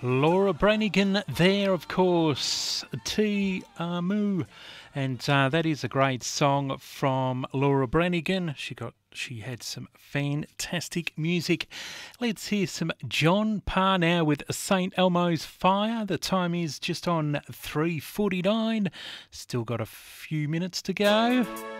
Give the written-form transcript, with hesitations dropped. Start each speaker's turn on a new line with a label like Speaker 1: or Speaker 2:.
Speaker 1: Laura Branigan there, of course, Te Amu, and that is a great song from Laura Branigan. She had some fantastic music. Let's hear some John Parr now with St Elmo's Fire. The time is just on 3:49. Still got a few minutes to go.